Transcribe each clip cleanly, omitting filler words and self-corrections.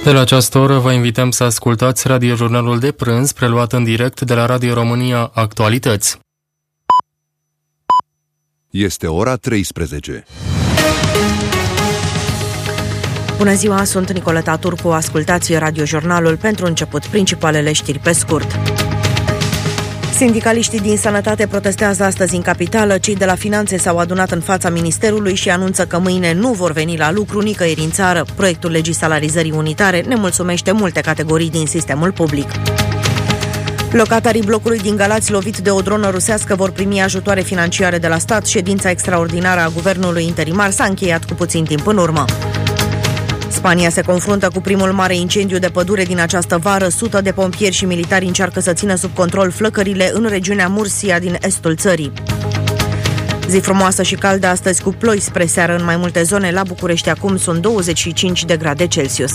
De la această oră vă invităm să ascultați radiojurnalul de prânz, preluat în direct de la Radio România Actualități. Este ora 13. Bună ziua, sunt Nicoleta Turcu, ascultați radiojurnalul. Pentru început, principalele știri pe scurt. Sindicaliștii din sănătate protestează astăzi în capitală. Cei de la finanțe s-au adunat în fața ministerului și anunță că mâine nu vor veni la lucru nicăieri în țară. Proiectul legii salarizării unitare nemulțumește multe categorii din sistemul public. Locatarii blocului din Galați, lovit de o dronă rusească, vor primi ajutoare financiare de la stat. Ședința extraordinară a guvernului interimar s-a încheiat cu puțin timp în urmă. Spania se confruntă cu primul mare incendiu de pădure din această vară. 100 de pompieri și militari încearcă să țină sub control flăcările în regiunea Murcia din estul țării. Zi frumoasă și caldă astăzi, cu ploi spre seară în mai multe zone. La București acum sunt 25 de grade Celsius.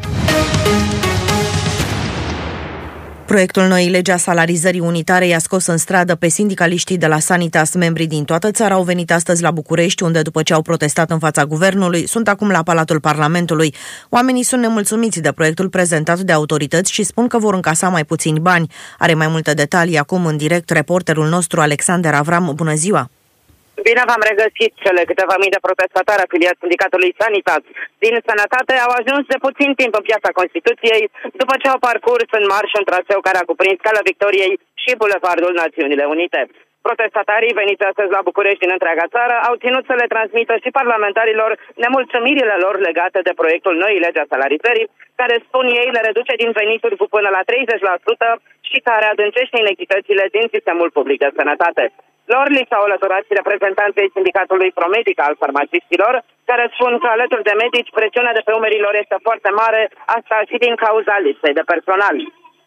Proiectul noii legi a salarizării unitare i-a scos în stradă pe sindicaliștii de la Sanitas. Membrii din toată țara au venit astăzi la București, unde, după ce au protestat în fața guvernului, sunt acum la Palatul Parlamentului. Oamenii sunt nemulțumiți de proiectul prezentat de autorități și spun că vor încasa mai puțini bani. Are mai multe detalii acum în direct reporterul nostru Alexander Avram. Bună ziua! Bine v-am regăsit. Cele câteva mii de protestatari afiliați sindicatului Sanitas din sănătate au ajuns de puțin timp în Piața Constituției, după ce au parcurs în marș un traseu care a cuprins Calea Victoriei și Bulevardul Națiunile Unite. Protestatarii veniți astăzi la București din întreaga țară au ținut să le transmită și parlamentarilor nemulțumirile lor legate de proiectul noii legi a salarizării, care, spun ei, le reduce din venituri cu până la 30% și care adâncește inechitățile din sistemul public de sănătate. Lor li s-au alăturat și reprezentanții sindicatului Promedic al farmacistilor, care spun că alături de medici presiunea de pe umerii lor este foarte mare, asta și din cauza lipsei de personal.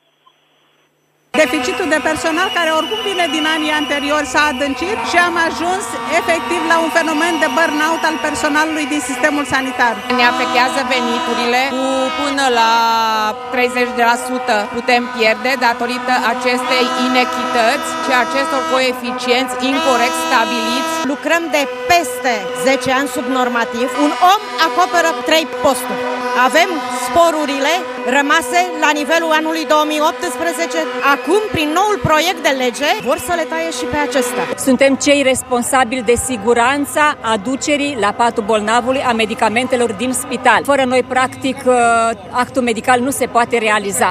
Deficitul de personal, care oricum vine din anii anteriori, s-a adâncit și am ajuns efectiv la un fenomen de burnout al personalului din sistemul sanitar. Ne afectează veniturile cu până la 30% putem pierde datorită acestei inechități și acestor coeficienți incorect stabiliți. Lucrăm de peste 10 ani sub normativ. Un om acoperă 3 posturi. Avem sporurile rămase la nivelul anului 2018. Acum, prin noul proiect de lege, vor să le taie și pe acesta. Suntem cei responsabili de siguranța aducerii la patul bolnavului a medicamentelor din spital. Fără noi, practic, actul medical nu se poate realiza.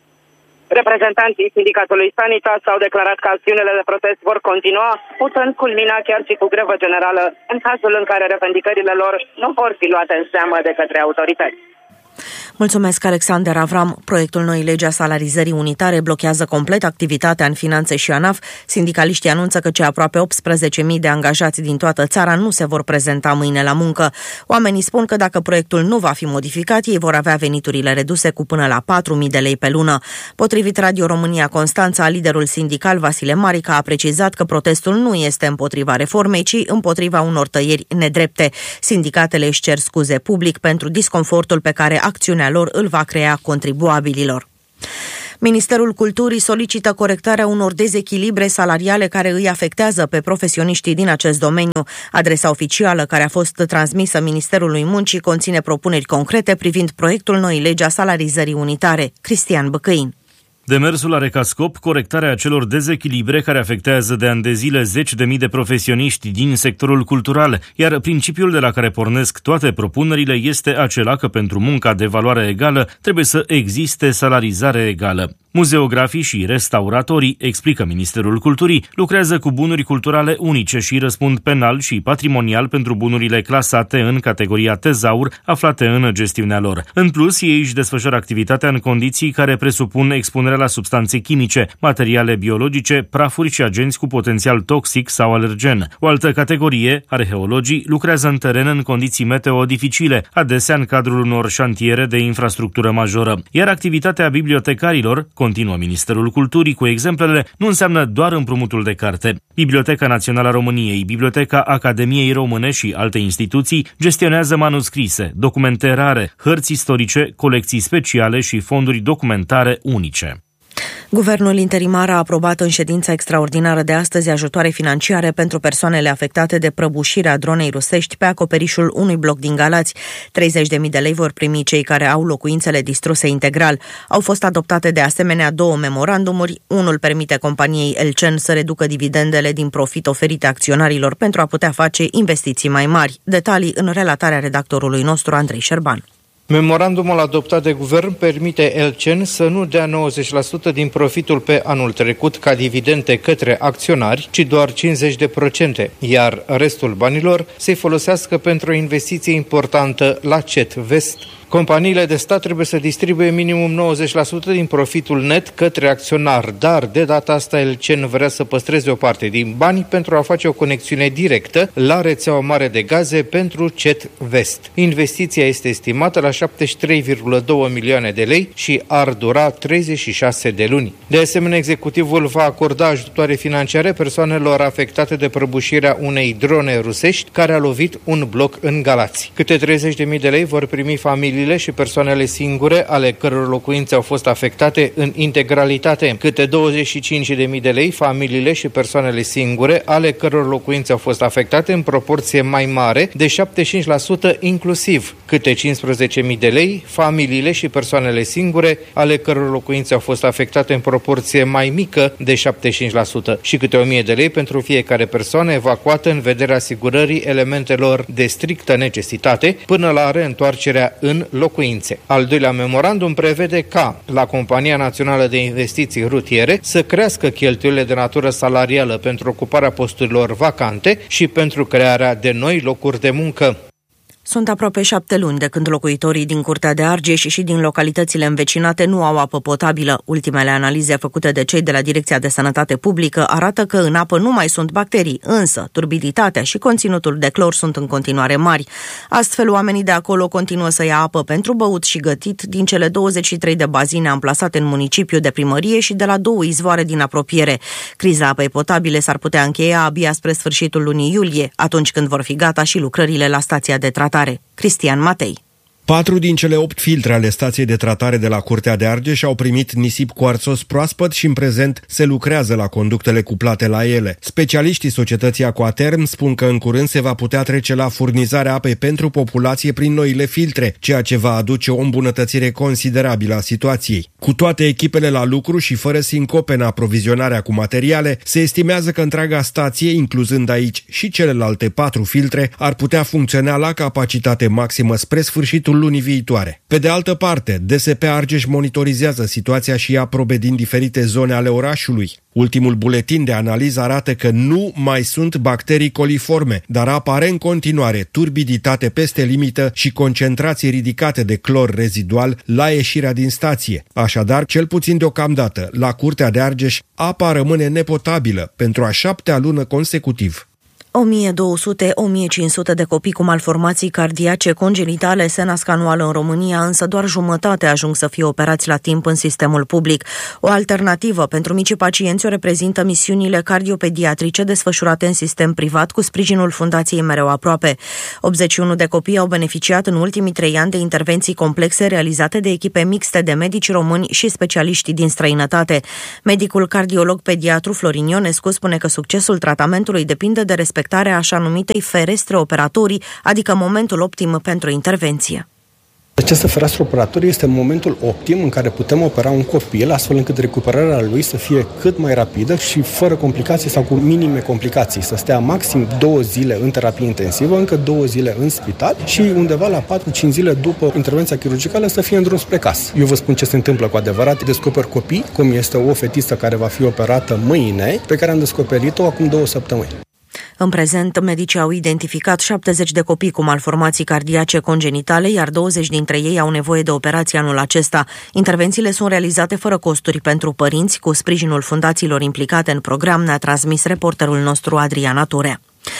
Reprezentanții sindicatului Sanitas au declarat că acțiunile de protest vor continua, putând culmina chiar și cu grevă generală, în cazul în care revendicările lor nu vor fi luate în seamă de către autorități. Mulțumesc, Alexander Avram. Proiectul noii legi a salarizării unitare blochează complet activitatea în finanțe și ANAF. Sindicaliștii anunță că cei aproape 18.000 de angajați din toată țara nu se vor prezenta mâine la muncă. Oamenii spun că dacă proiectul nu va fi modificat, ei vor avea veniturile reduse cu până la 4.000 de lei pe lună. Potrivit Radio România Constanța, liderul sindical Vasile Marica a precizat că protestul nu este împotriva reformei, ci împotriva unor tăieri nedrepte. Sindicatele își cer scuze public pentru disconfortul pe care acțiunea lor îl va crea contribuabililor. Ministerul Culturii solicită corectarea unor dezechilibre salariale care îi afectează pe profesioniștii din acest domeniu. Adresa oficială care a fost transmisă Ministerului Muncii conține propuneri concrete privind proiectul noii legi a salarizării unitare. Cristian Băcăin. Demersul are ca scop corectarea acelor dezechilibre care afectează de ani de zile 10.000 de profesioniști din sectorul cultural, iar principiul de la care pornesc toate propunerile este acela că pentru munca de valoare egală trebuie să existe salarizare egală. Muzeografii și restauratorii, explică Ministerul Culturii, lucrează cu bunuri culturale unice și răspund penal și patrimonial pentru bunurile clasate în categoria tezaur aflate în gestiunea lor. În plus, ei își desfășoară activitatea în condiții care presupun expunerea la substanțe chimice, materiale biologice, prafuri și agenți cu potențial toxic sau alergen. O altă categorie, arheologii, lucrează în teren în condiții meteo dificile, adesea în cadrul unor șantiere de infrastructură majoră. Iar activitatea bibliotecarilor, continuă Ministerul Culturii cu exemplele, nu înseamnă doar împrumutul de carte. Biblioteca Națională a României, Biblioteca Academiei Române și alte instituții gestionează manuscrise, documente rare, hărți istorice, colecții speciale și fonduri documentare unice. Guvernul interimar a aprobat în ședința extraordinară de astăzi ajutoare financiare pentru persoanele afectate de prăbușirea dronei rusești pe acoperișul unui bloc din Galați. 30.000 de lei vor primi cei care au locuințele distruse integral. Au fost adoptate de asemenea 2 memorandumuri. Unul permite companiei Elcen să reducă dividendele din profit oferite acționarilor pentru a putea face investiții mai mari. Detalii în relatarea redactorului nostru Andrei Șerban. Memorandumul adoptat de guvern permite Elcen să nu dea 90% din profitul pe anul trecut ca dividende către acționari, ci doar 50%, iar restul banilor să-i folosească pentru o investiție importantă la CET Vest. Companiile de stat trebuie să distribuie minimum 90% din profitul net către acționar, dar de data asta Elcen vrea să păstreze o parte din bani pentru a face o conexiune directă la rețeaua mare de gaze pentru CET Vest. Investiția este estimată la 73,2 milioane de lei și ar dura 36 de luni. De asemenea, executivul va acorda ajutoare financiare persoanelor afectate de prăbușirea unei drone rusești care a lovit un bloc în Galați. Câte 30.000 de lei vor primi familiile și persoanele singure ale căror locuințe au fost afectate în integralitate. Câte 25.000 de lei familiile și persoanele singure ale căror locuințe au fost afectate în proporție mai mare de 75% inclusiv. Câte 15.000 de lei familiile și persoanele singure ale căror locuințe au fost afectate în proporție mai mică de 75% și câte 1.000 de lei pentru fiecare persoană evacuată în vederea asigurării elementelor de strictă necesitate până la reîntoarcerea în locuințe. Al doilea memorandum prevede ca la Compania Națională de Investiții Rutiere să crească cheltuielile de natură salarială pentru ocuparea posturilor vacante și pentru crearea de noi locuri de muncă. Sunt aproape 7 luni de când locuitorii din Curtea de Argeș și din localitățile învecinate nu au apă potabilă. Ultimele analize făcute de cei de la Direcția de Sănătate Publică arată că în apă nu mai sunt bacterii, însă turbiditatea și conținutul de clor sunt în continuare mari. Astfel, oamenii de acolo continuă să ia apă pentru băut și gătit din cele 23 de bazine amplasate în municipiu de primărie și de la 2 izvoare din apropiere. Criza apei potabile s-ar putea încheia abia spre sfârșitul lunii iulie, atunci când vor fi gata și lucrările la stația de tratare. Cristian Matei. 4 din cele 8 filtre ale stației de tratare de la Curtea de Argeș au primit nisip cuarțos proaspăt și în prezent se lucrează la conductele cuplate la ele. Specialiștii societății Aquaterm spun că în curând se va putea trece la furnizarea apei pentru populație prin noile filtre, ceea ce va aduce o îmbunătățire considerabilă a situației. Cu toate echipele la lucru și fără sincope în aprovizionarea cu materiale, se estimează că întreaga stație, incluzând aici și celelalte 4 filtre, ar putea funcționa la capacitate maximă spre sfârșitul lunii viitoare. Pe de altă parte, DSP Argeș monitorizează situația și ia probe din diferite zone ale orașului. Ultimul buletin de analiză arată că nu mai sunt bacterii coliforme, dar apare în continuare turbiditate peste limită și concentrații ridicate de clor rezidual la ieșirea din stație. Așadar, cel puțin deocamdată, la Curtea de Argeș, apa rămâne nepotabilă pentru a 7-a lună consecutiv. 1.200-1.500 de copii cu malformații cardiace congenitale se nasc anual în România, însă doar jumătate ajung să fie operați la timp în sistemul public. O alternativă pentru micii pacienți o reprezintă misiunile cardiopediatrice desfășurate în sistem privat cu sprijinul Fundației Mereu Aproape. 81 de copii au beneficiat în ultimii 3 ani de intervenții complexe realizate de echipe mixte de medici români și specialiști din străinătate. Medicul cardiolog pediatru Florin Ionescu spune că succesul tratamentului depinde de respectarea așa numitei ferestre operatorii, adică momentul optim pentru intervenție. Această fereastră operatorie este momentul optim în care putem opera un copil, astfel încât recuperarea lui să fie cât mai rapidă și fără complicații sau cu minime complicații, să stea maxim 2 zile în terapie intensivă, încă 2 zile în spital și undeva la 4-5 zile după intervenția chirurgicală să fie în drum spre casă. Eu vă spun ce se întâmplă cu adevărat. Descoper copii, cum este o fetiță care va fi operată mâine, pe care am descoperit-o acum 2 săptămâni. În prezent, medicii au identificat 70 de copii cu malformații cardiace congenitale, iar 20 dintre ei au nevoie de operație anul acesta. Intervențiile sunt realizate fără costuri pentru părinți, cu sprijinul fundațiilor implicate în program, ne-a transmis reporterul nostru Adriana Turea.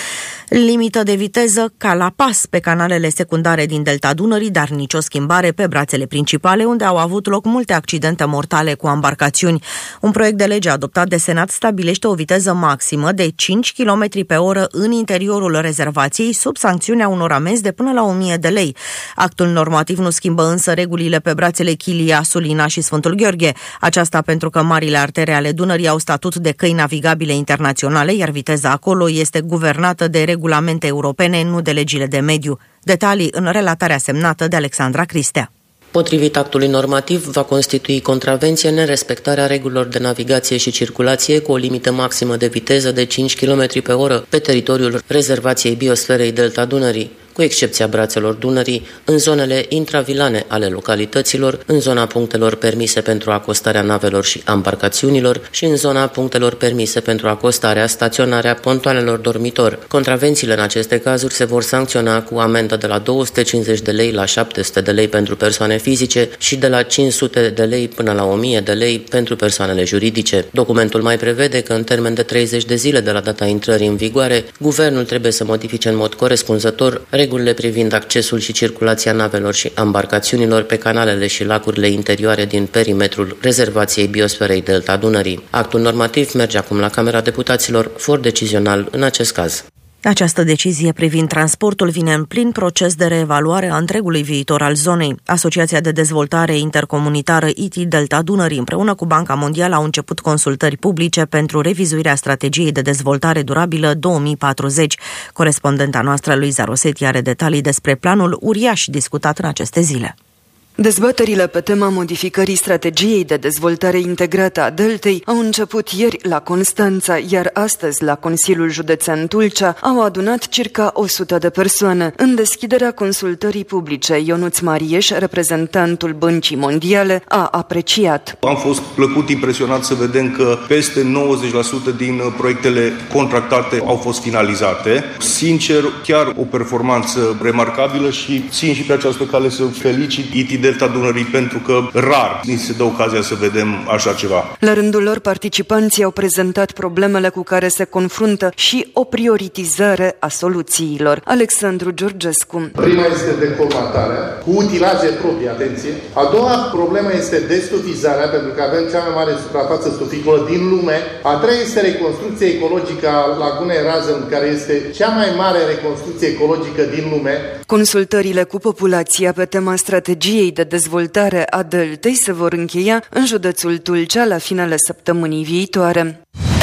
Limită de viteză ca la pas pe canalele secundare din Delta Dunării, dar nicio schimbare pe brațele principale, unde au avut loc multe accidente mortale cu ambarcațiuni. Un proiect de lege adoptat de Senat stabilește o viteză maximă de 5 km pe oră în interiorul rezervației, sub sancțiunea unor amenzi de până la 1000 de lei. Actul normativ nu schimbă însă regulile pe brațele Chilia, Sulina și Sfântul Gheorghe. Aceasta pentru că marile artere ale Dunării au statut de căi navigabile internaționale, iar viteza acolo este guvernată de regulamente europene, nu de legile de mediu. Detalii în relatarea semnată de Alexandra Cristea. Potrivit actului normativ, va constitui contravenție nerespectarea regulilor de navigație și circulație cu o limită maximă de viteză de 5 km pe oră pe teritoriul rezervației biosferei Delta Dunării, cu excepția brațelor Dunării, în zonele intravilane ale localităților, în zona punctelor permise pentru acostarea navelor și ambarcațiunilor și în zona punctelor permise pentru acostarea, staționarea pontoanelor dormitor. Contravențiile în aceste cazuri se vor sancționa cu amendă de la 250 de lei la 700 de lei pentru persoane fizice și de la 500 de lei până la 1000 de lei pentru persoanele juridice. Documentul mai prevede că în termen de 30 de zile de la data intrării în vigoare, guvernul trebuie să modifice în mod corespunzător regulile privind accesul și circulația navelor și ambarcațiunilor pe canalele și lacurile interioare din perimetrul rezervației biosferei Delta Dunării. Actul normativ merge acum la Camera Deputaților, for decizional în acest caz. Această decizie privind transportul vine în plin proces de reevaluare a întregului viitor al zonei. Asociația de Dezvoltare Intercomunitară IT Delta Dunării împreună cu Banca Mondială au început consultări publice pentru revizuirea strategiei de dezvoltare durabilă 2040. Corespondenta noastră, Luiza Rosetti, are detalii despre planul uriaș discutat în aceste zile. Dezbaterile pe tema modificării strategiei de dezvoltare integrată a Deltei au început ieri la Constanța, iar astăzi la Consiliul Județean Tulcea au adunat circa 100 de persoane. În deschiderea consultării publice, Ionuț Marieș, reprezentantul Băncii Mondiale, a apreciat. Am fost plăcut impresionat să vedem că peste 90% din proiectele contractate au fost finalizate. Sincer, chiar o performanță remarcabilă și țin și pe această cale să felicit IT Delta Dunării pentru că rar ni se dă ocazia să vedem așa ceva. La rândul lor, participanții au prezentat problemele cu care se confruntă și o prioritizare a soluțiilor. Alexandru Georgescu. Prima este decolmatarea, cu utilaje proprii, atenție. A doua problemă este destufizarea, pentru că avem cea mai mare suprafață stuficolă din lume. A treia este reconstrucția ecologică a Lagunei Razân, care este cea mai mare reconstrucție ecologică din lume. Consultările cu populația pe tema strategiei de dezvoltare a Deltei se vor încheia în județul Tulcea la finele săptămânii viitoare.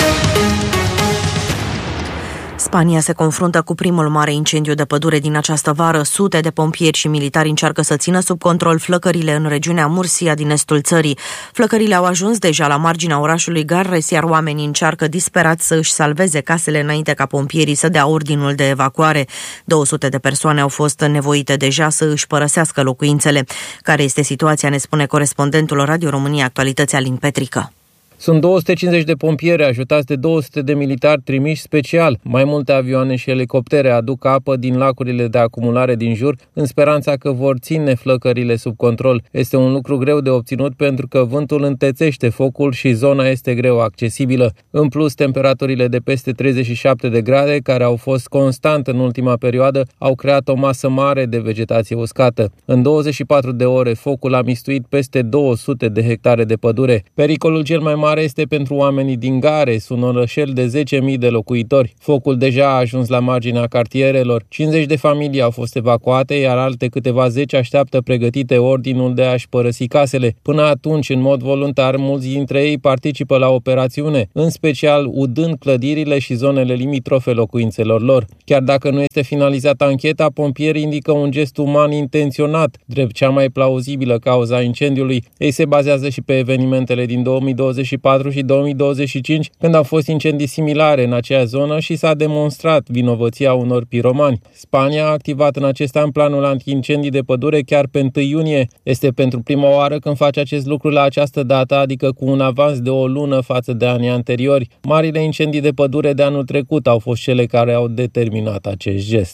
Spania se confruntă cu primul mare incendiu de pădure din această vară. Sute de pompieri și militari încearcă să țină sub control flăcările în regiunea Murcia din estul țării. Flăcările au ajuns deja la marginea orașului Garres, iar oamenii încearcă disperat să își salveze casele înainte ca pompierii să dea ordinul de evacuare. 200 de persoane au fost nevoite deja să își părăsească locuințele. Care este situația, ne spune corespondentul Radio România Actualități Alin Petrică. Sunt 250 de pompieri ajutați de 200 de militari trimiși special. Mai multe avioane și elicoptere aduc apă din lacurile de acumulare din jur, în speranța că vor ține flăcările sub control. Este un lucru greu de obținut pentru că vântul întețește focul și zona este greu accesibilă. În plus, temperaturile de peste 37 de grade, care au fost constant în ultima perioadă, au creat o masă mare de vegetație uscată. În 24 de ore, focul a mistuit peste 200 de hectare de pădure. Pericolul cel mai mare este pentru oamenii din Gares, un orășel de 10.000 de locuitori. Focul deja a ajuns la marginea cartierelor. 50 de familii au fost evacuate, iar alte câteva 10 așteaptă pregătite ordinul de a-și părăsi casele. Până atunci, în mod voluntar, mulți dintre ei participă la operațiune, în special udând clădirile și zonele limitrofe locuințelor lor. Chiar dacă nu este finalizată ancheta, pompierii indică un gest uman intenționat, drept cea mai plauzibilă cauza incendiului. Ei se bazează și pe evenimentele din 2024 și 2025, când au fost incendii similare în acea zonă și s-a demonstrat vinovăția unor piromani. Spania a activat în acest an planul anti-incendii de pădure chiar pe 1 iunie. Este pentru prima oară când face acest lucru la această dată, adică cu un avans de o lună față de anii anteriori. Marile incendii de pădure de anul trecut au fost cele care au determinat acest gest.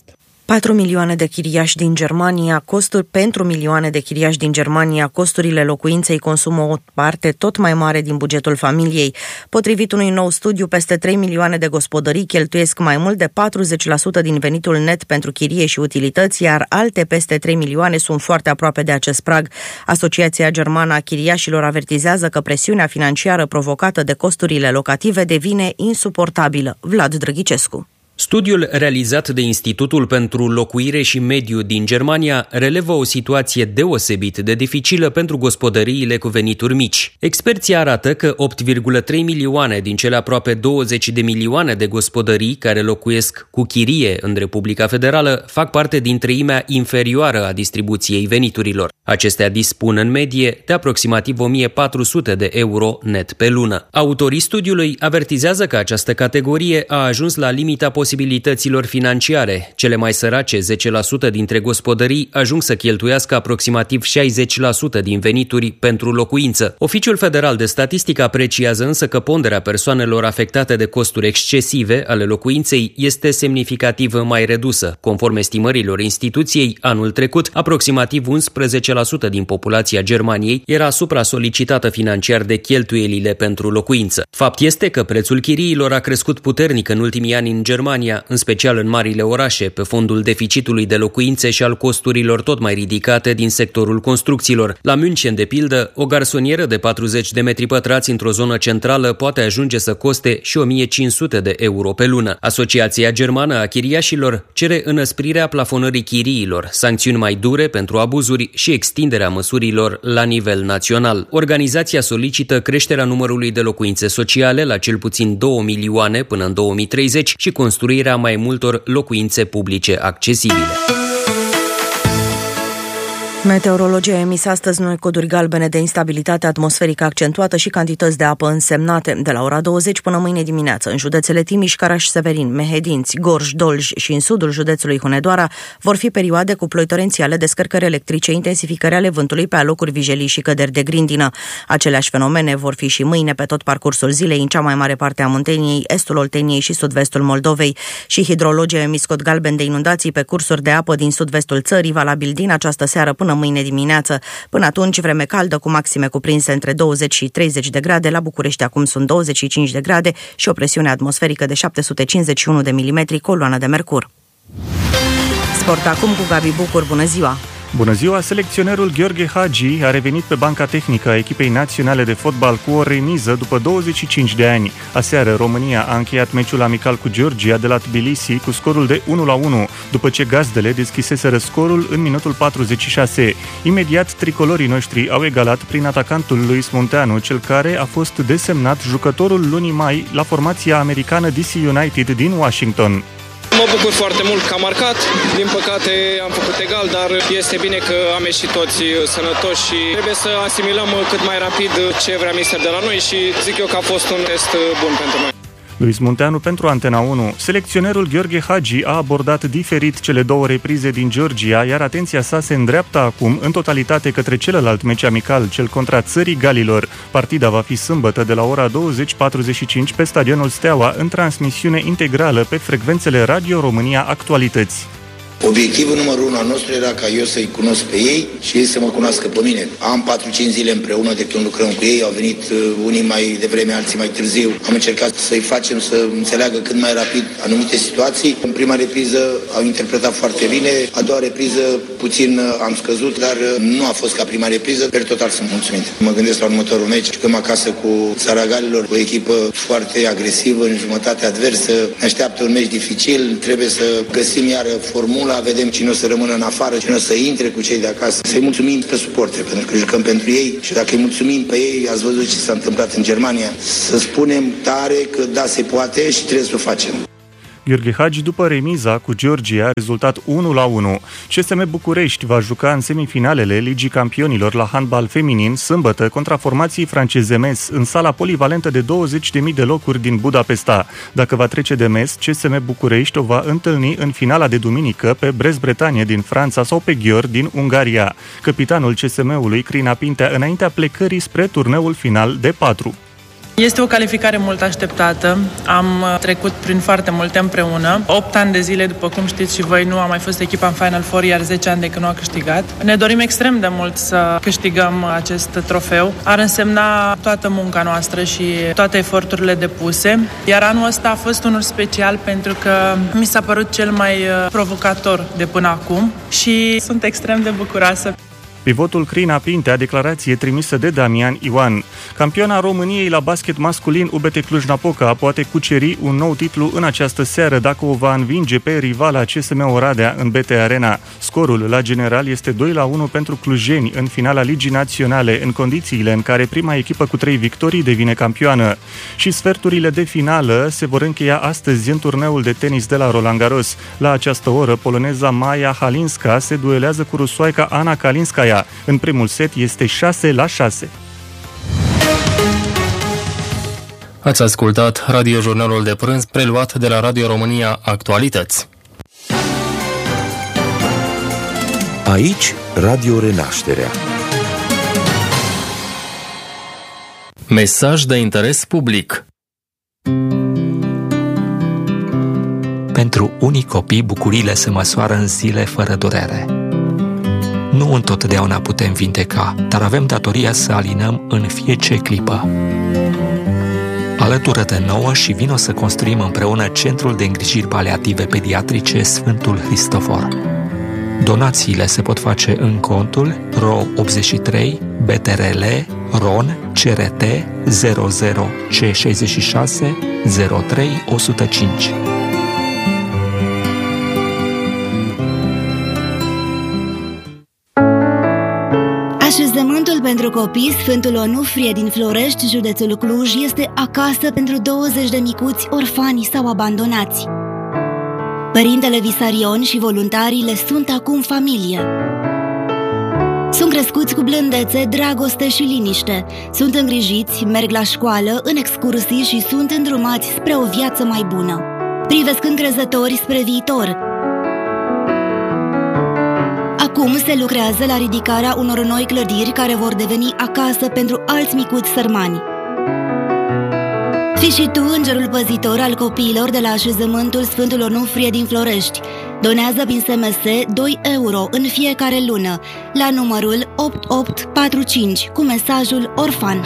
4 milioane de chiriași din Germania, pentru milioane de chiriași din Germania, costurile locuinței consumă o parte tot mai mare din bugetul familiei. Potrivit unui nou studiu, peste 3 milioane de gospodării cheltuiesc mai mult de 40% din venitul net pentru chirie și utilități, iar alte peste 3 milioane sunt foarte aproape de acest prag. Asociația Germană a Chiriașilor avertizează că presiunea financiară provocată de costurile locative devine insuportabilă. Vlad Drăghicescu. Studiul realizat de Institutul pentru Locuire și Mediu din Germania relevă o situație deosebit de dificilă pentru gospodăriile cu venituri mici. Experții arată că 8,3 milioane din cele aproape 20 de milioane de gospodării care locuiesc cu chirie în Republica Federală fac parte din treimea inferioară a distribuției veniturilor. Acestea dispun în medie de aproximativ 1400 de euro net pe lună. Autorii studiului avertizează că această categorie a ajuns la limita posibilităților financiare. Cele mai sărace 10% dintre gospodării ajung să cheltuiască aproximativ 60% din venituri pentru locuință. Oficiul Federal de Statistică apreciază însă că ponderea persoanelor afectate de costuri excesive ale locuinței este semnificativ mai redusă. Conform estimărilor instituției, anul trecut, aproximativ 11% din populația Germaniei era supra-solicitată financiar de cheltuielile pentru locuință. Fapt este că prețul chiriilor a crescut puternic în ultimii ani în Germania, în special în marile orașe, pe fondul deficitului de locuințe și al costurilor tot mai ridicate din sectorul construcțiilor. La München, de pildă, o garsonieră de 40 de metri pătrați într-o zonă centrală poate ajunge să coste și 1500 de euro pe lună. Asociația Germană a Chiriașilor cere înăsprirea plafonării chiriilor, sancțiuni mai dure pentru abuzuri și extinderea măsurilor la nivel național. Organizația solicită creșterea numărului de locuințe sociale la cel puțin 2 milioane până în 2030 și construirea mai multor locuințe publice accesibile. Meteorologii au emis astăzi noi coduri galbene de instabilitate atmosferică accentuată și cantități de apă însemnate. De la ora 20 până mâine dimineață, în județele Timiș, Caraș-Severin, Mehedinți, Gorj, Dolj și în sudul județului Hunedoara vor fi perioade cu ploi torențiale, descărcări electrice, intensificări ale vântului pe alocuri vijelii și căderi de grindină. Aceleași fenomene vor fi și mâine pe tot parcursul zilei în cea mai mare parte a Munteniei, estul Olteniei și sud-vestul Moldovei. Și hidrologii au emis cod galben de inundații pe cursuri de apă din sud-vestul țării, valabil din această seară până mâine dimineață. Până atunci, vreme caldă cu maxime cuprinse între 20 și 30 de grade. La București acum sunt 25 de grade și o presiune atmosferică de 751 de milimetri, coloană de mercur. Sport acum cu Gabi Bucur. Bună ziua! Bună ziua! Selecționerul Gheorghe Hagi a revenit pe banca tehnică a echipei naționale de fotbal cu o remiză după 25 de ani. Aseară, România a încheiat meciul amical cu Georgia de la Tbilisi cu scorul de 1-1, după ce gazdele deschiseseră scorul în minutul 46. Imediat, tricolorii noștri au egalat prin atacantul Luis Munteanu, cel care a fost desemnat jucătorul lunii mai la formația americană DC United din Washington. Mă bucur foarte mult că am marcat, din păcate am făcut egal, dar este bine că am ieșit toți sănătoși și trebuie să asimilăm cât mai rapid ce vrea mister de la noi și zic eu că a fost un test bun pentru noi. Luis Munteanu pentru Antena 1. Selecționerul Gheorghe Hagi a abordat diferit cele două reprize din Georgia, iar atenția sa se îndreaptă acum în totalitate către celălalt meci amical, cel contra Țării Galilor. Partida va fi sâmbătă de la ora 20:45 pe stadionul Steaua, în transmisiune integrală pe frecvențele Radio România Actualități. Obiectivul numărul 1 al nostru era ca eu să-i cunosc pe ei și ei să mă cunoască pe mine. Am 4-5 zile împreună de când lucrăm cu ei, au venit unii mai devreme, alții mai târziu. Am încercat să-i facem să înțeleagă cât mai rapid anumite situații. În prima repriză au interpretat foarte bine, a doua repriză puțin am scăzut, dar nu a fost ca prima repriză. Per total sunt mulțumit. Mă gândesc la următorul meci, jucăm acasă cu Țara Galilor, o echipă foarte agresivă în jumătate adversă. Ne așteaptă un meci dificil, trebuie să găsim iară formula, vedem cine o să rămână în afară, cine o să intre cu cei de acasă. Să-i mulțumim pe suporteri, pentru că jucăm pentru ei și dacă îi mulțumim pe ei, ați văzut ce s-a întâmplat în Germania, să spunem tare că da, se poate și trebuie să o facem. Gheorghe Hagi după remiza cu Georgia, rezultat 1-1. CSM București va juca în semifinalele Ligii Campionilor la handbal feminin sâmbătă contra formației franceze MES în sala polivalentă de 20.000 de locuri din Budapesta. Dacă va trece de MES, CSM București o va întâlni în finala de duminică pe Brest-Bretanie din Franța sau pe Ghior din Ungaria. Capitanul CSM-ului, Crina Pintea, înaintea plecării spre turneul final de 4. Este o calificare mult așteptată. Am trecut prin foarte multe împreună. 8 ani de zile, după cum știți și voi, nu a mai fost echipa în Final Four, iar 10 ani de când nu a câștigat. Ne dorim extrem de mult să câștigăm acest trofeu. Ar însemna toată munca noastră și toate eforturile depuse. Iar anul ăsta a fost unul special pentru că mi s-a părut cel mai provocator de până acum și sunt extrem de bucuroasă. Pivotul Crina Pintea, declarație trimisă de Damian Ioan. Campioana României la basket masculin UBT Cluj-Napoca poate cuceri un nou titlu în această seară dacă o va învinge pe rivala CSM Oradea în BT Arena. Scorul la general este 2-1 pentru clujeni în finala Ligii Naționale, în condițiile în care prima echipă cu 3 victorii devine campioană. Și sferturile de finală se vor încheia astăzi în turneul de tenis de la Roland Garros. La această oră, poloneza Maja Halinska se duelează cu rusoaica Ana Kalinskaya. În primul set este 6-6. Ați ascultat radiojurnalul de prânz preluat de la Radio România Actualități. Aici, Radio Renașterea. Mesaj de interes public. Pentru unii copii, bucuriile se măsoară în zile fără durere. Nu întotdeauna putem vindeca, dar avem datoria să alinăm în fiecare clipă. Alătură-te nouă și vino să construim împreună Centrul de Îngrijiri Paliative Pediatrice Sfântul Hristofor. Donațiile se pot face în contul RO 83 BTRL RON CRT 00 C66 03 105. Așezământul pentru copii Sfântul Onufrie din Florești, județul Cluj, este acasă pentru 20 de micuți orfani sau abandonați. Părintele Visarion și voluntarii le sunt acum familie. Sunt crescuți cu blândețe, dragoste și liniște. Sunt îngrijiți, merg la școală, în excursii și sunt îndrumați spre o viață mai bună. Privesc încrezători spre viitor. Acum se lucrează la ridicarea unor noi clădiri care vor deveni acasă pentru alți micuți sărmani. Fii și tu îngerul păzitor al copiilor de la așezământul Sfântul Onufrie din Florești. Donează prin SMS 2 euro în fiecare lună la numărul 8845 cu mesajul orfan.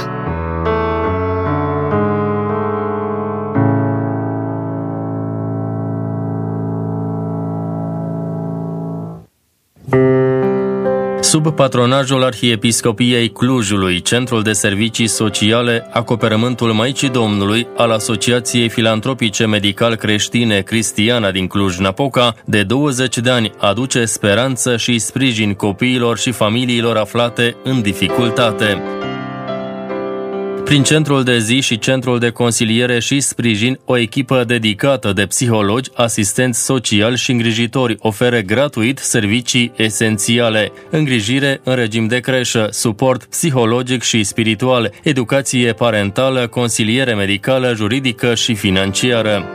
Sub patronajul Arhiepiscopiei Clujului, Centrul de Servicii Sociale, Acoperământul Maicii Domnului al Asociației Filantropice Medical-Creștine Cristiana din Cluj-Napoca, de 20 de ani aduce speranță și sprijin copiilor și familiilor aflate în dificultate. Prin centrul de zi și centrul de consiliere și sprijin, o echipă dedicată de psihologi, asistenți sociali și îngrijitori oferă gratuit servicii esențiale: îngrijire în regim de creșă, suport psihologic și spiritual, educație parentală, consiliere medicală, juridică și financiară.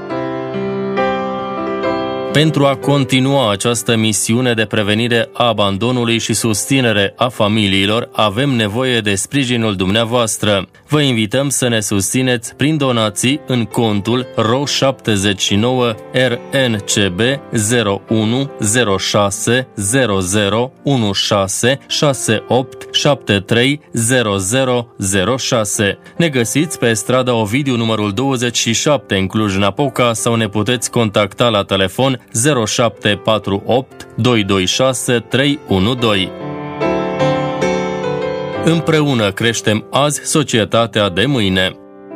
Pentru a continua această misiune de prevenire a abandonului și susținere a familiilor, avem nevoie de sprijinul dumneavoastră. Vă invităm să ne susțineți prin donații în contul RO 79 RNCB 01 06 00 16 68 73 0006. Ne găsiți pe strada Ovidiu numărul 27 în Cluj-Napoca sau ne puteți contacta la telefon 0748 226 312. Împreună creștem azi societatea de mâine.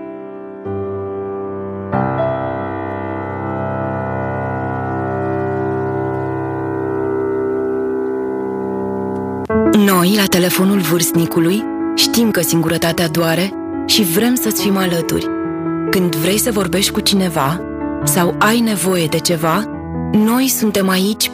Noi, la telefonul vârstnicului, știm că singurătatea doare și vrem să-ți fim alături. Când vrei să vorbești cu cineva sau ai nevoie de ceva, noi suntem aici